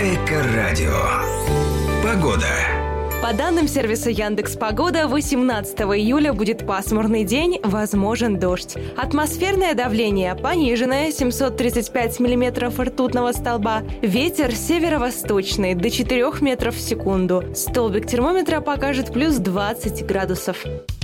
Эко-радио. Погода. По данным сервиса Яндекс.Погода, 18 июля будет пасмурный день, возможен дождь. Атмосферное давление пониженное, 735 миллиметров ртутного столба. Ветер северо-восточный, до 4 метров в секунду. Столбик термометра покажет плюс 20 градусов.